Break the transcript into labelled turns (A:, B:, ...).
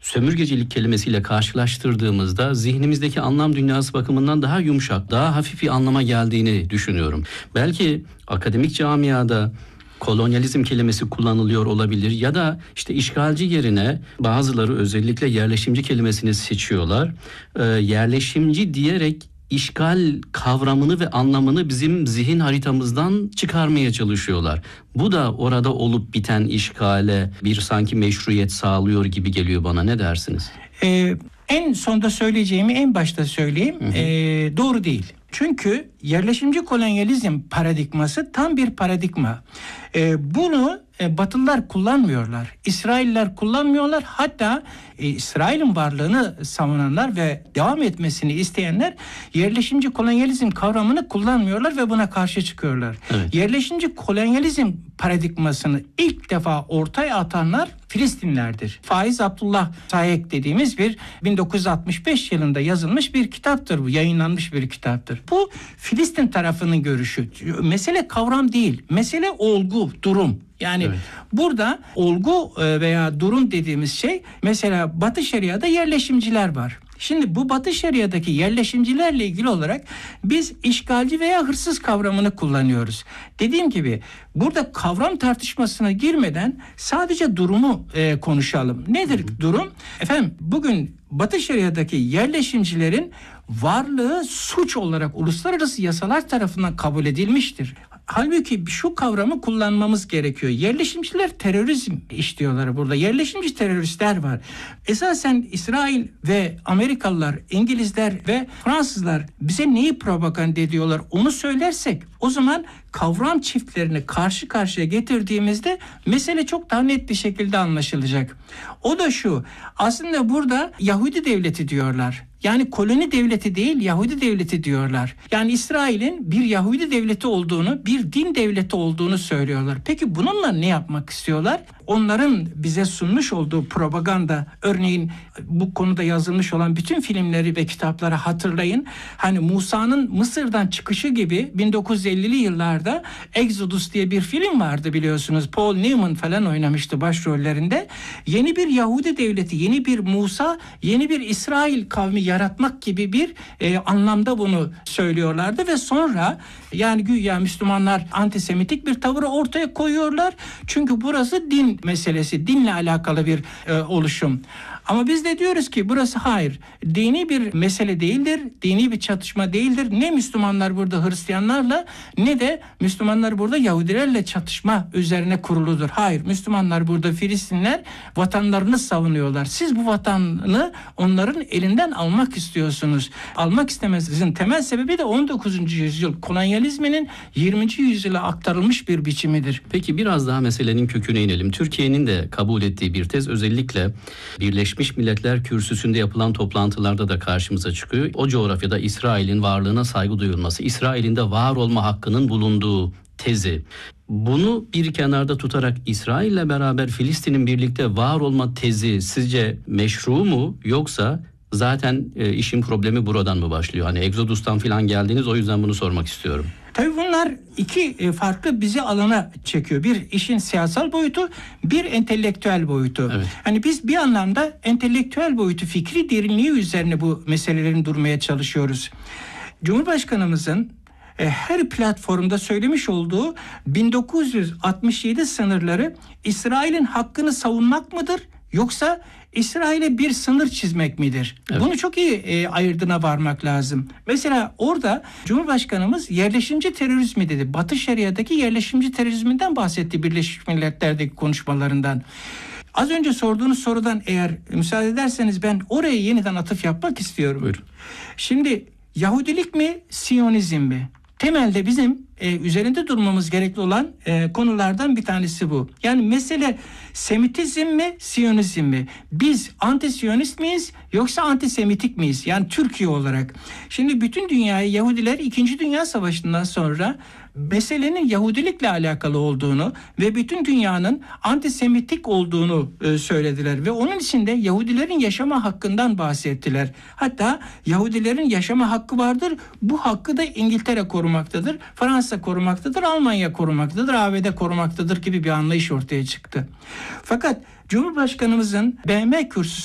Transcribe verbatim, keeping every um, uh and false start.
A: sömürgecilik kelimesiyle karşılaştırdığımızda zihnimizdeki anlam dünyası bakımından daha yumuşak, daha hafif bir anlama geldiğini düşünüyorum. Belki akademik camiada kolonyalizm kelimesi kullanılıyor olabilir ya da işte işgalci yerine bazıları özellikle yerleşimci kelimesini seçiyorlar. Ee, yerleşimci diyerek işgal kavramını ve anlamını bizim zihin haritamızdan çıkarmaya çalışıyorlar. Bu da orada olup biten işgale bir sanki meşruiyet sağlıyor gibi geliyor bana. Ne dersiniz?
B: Ee, en sonda söyleyeceğimi en başta söyleyeyim. Hı hı. Ee, doğru değil. Çünkü yerleşimci kolonyalizm paradigması tam bir paradigma. Ee, bunu e, Batılılar kullanmıyorlar. İsrailler kullanmıyorlar. Hatta e, İsrail'in varlığını savunanlar ve devam etmesini isteyenler yerleşimci kolonyalizm kavramını kullanmıyorlar ve buna karşı çıkıyorlar. Evet. Yerleşimci kolonyalizm paradigmasını ilk defa ortaya atanlar Filistinlerdir. Faiz Abdullah Sayek dediğimiz bir bin dokuz yüz altmış beş yılında yazılmış bir kitaptır bu. Yayınlanmış bir kitaptır. Bu Filistin tarafının görüşü. Mesele kavram değil. Mesele olgu, durum. Yani evet. Burada olgu veya durum dediğimiz şey, mesela Batı Şeria'da yerleşimciler var. Şimdi bu Batı Şeria'daki yerleşimcilerle ilgili olarak biz işgalci veya hırsız kavramını kullanıyoruz. Dediğim gibi burada kavram tartışmasına girmeden sadece durumu e, konuşalım. Nedir hı hı. durum? Efendim bugün Batı Şeria'daki yerleşimcilerin varlığı suç olarak uluslararası yasalar tarafından kabul edilmiştir. Halbuki şu kavramı kullanmamız gerekiyor. Yerleşimciler terörizm işliyorlar burada. Yerleşimci teröristler var. Esasen İsrail ve Amerikalılar, İngilizler ve Fransızlar bize neyi propaganda ediyorlar onu söylersek o zaman kavram çiftlerini karşı karşıya getirdiğimizde mesele çok daha net bir şekilde anlaşılacak. O da şu: aslında burada Yahudi devleti diyorlar. Yani koloni devleti değil, Yahudi devleti diyorlar. Yani İsrail'in bir Yahudi devleti olduğunu, bir din devleti olduğunu söylüyorlar. Peki bununla ne yapmak istiyorlar? Onların bize sunmuş olduğu propaganda, örneğin bu konuda yazılmış olan bütün filmleri ve kitapları hatırlayın. Hani Musa'nın Mısır'dan çıkışı gibi bin dokuz yüz ellili yıllarda Exodus diye bir film vardı biliyorsunuz. Paul Newman falan oynamıştı başrollerinde. Yeni bir Yahudi devleti, yeni bir Musa, yeni bir İsrail kavmi yaratmak gibi bir e, anlamda bunu söylüyorlardı ve sonra yani güya Müslümanlar antisemitik bir tavırı ortaya koyuyorlar. Çünkü burası din meselesi, dinle alakalı bir e, oluşum. Ama biz de diyoruz ki burası hayır, dini bir mesele değildir, dini bir çatışma değildir. Ne Müslümanlar burada Hristiyanlarla ne de Müslümanlar burada Yahudilerle çatışma üzerine kuruludur. Hayır, Müslümanlar burada Filistinler vatanlarını savunuyorlar. Siz bu vatanını onların elinden almak istiyorsunuz. Almak istemenizin temel sebebi de on dokuzuncu yüzyıl kolonyalizminin yirminci yüzyıla aktarılmış bir biçimidir.
A: Peki biraz daha meselenin köküne inelim. Türkiye'nin de kabul ettiği bir tez, özellikle Birleşmiş Milletler Kürsüsü'nde yapılan toplantılarda da karşımıza çıkıyor. O coğrafyada İsrail'in varlığına saygı duyulması, İsrail'in de var olma hakkının bulunduğu tezi. Bunu bir kenarda tutarak İsrail'le beraber Filistin'in birlikte var olma tezi sizce meşru mu, yoksa zaten e, işin problemi buradan mı başlıyor? Hani Exodus'tan falan geldiniz, o yüzden bunu sormak istiyorum.
B: Tabii bunlar iki farklı bizi alana çekiyor. Bir işin siyasal boyutu, bir entelektüel boyutu. Evet. Hani biz bir anlamda entelektüel boyutu, fikri derinliği üzerine bu meselelerin durmaya çalışıyoruz. Cumhurbaşkanımızın e, her platformda söylemiş olduğu bin dokuz yüz altmış yedi sınırları İsrail'in hakkını savunmak mıdır, yoksa İsrail'e bir sınır çizmek midir? Evet. Bunu çok iyi e, ayırdığına varmak lazım. Mesela orada Cumhurbaşkanımız yerleşimci terörizmi dedi. Batı Şeria'daki yerleşimci terörizminden bahsetti Birleşmiş Milletler'deki konuşmalarından. Az önce sorduğunuz sorudan eğer müsaade ederseniz ben oraya yeniden atıf yapmak istiyorum.
A: Buyurun.
B: Şimdi Yahudilik mi, Siyonizm mi? Temelde bizim e, üzerinde durmamız gerekli olan e, konulardan bir tanesi bu. Yani mesele Semitizm mi, Siyonizm mi? Biz anti-Siyonist miyiz yoksa antisemitik miyiz? Yani Türkiye olarak. Şimdi bütün dünyayı Yahudiler İkinci Dünya Savaşı'ndan sonra meselenin Yahudilikle alakalı olduğunu ve bütün dünyanın antisemitik olduğunu e, söylediler ve onun için de Yahudilerin yaşama hakkından bahsettiler. Hatta Yahudilerin yaşama hakkı vardır. Bu hakkı da İngiltere korumaktadır, Fransa korumaktadır, Almanya korumaktadır, A B D korumaktadır gibi bir anlayış ortaya çıktı. Fakat Cumhurbaşkanımızın B M kürsüsü